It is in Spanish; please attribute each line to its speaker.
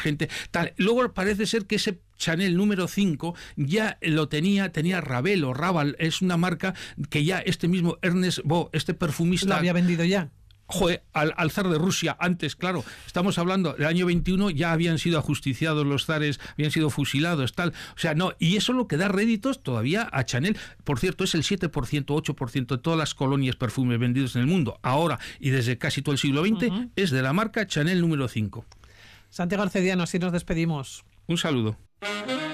Speaker 1: gente, tal. Luego parece ser que ese Chanel número 5 ya lo tenía Ravel o Raval, es una marca que ya este mismo Ernest Beau, este perfumista...
Speaker 2: ¿Lo había vendido ya?
Speaker 1: Joder, al zar de Rusia, antes, claro, estamos hablando del año 21, ya habían sido ajusticiados los zares, habían sido fusilados, tal, o sea, no, y eso lo que da réditos todavía a Chanel, por cierto, es el 7%, 8% de todas las colonias perfumes vendidos en el mundo, ahora y desde casi todo el siglo XX, es de la marca Chanel número 5.
Speaker 2: Santiago Arcediano, así nos despedimos.
Speaker 1: Un saludo.